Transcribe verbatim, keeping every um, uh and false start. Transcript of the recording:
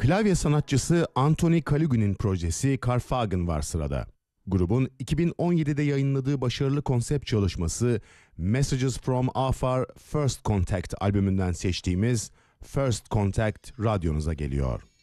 Klavye sanatçısı Anthony Kaligu'nun projesi Karfagen var sırada. Grubun iki bin on yedide yayınladığı başarılı konsept çalışması Messages from Afar First Contact albümünden seçtiğimiz First Contact radyonuza geliyor.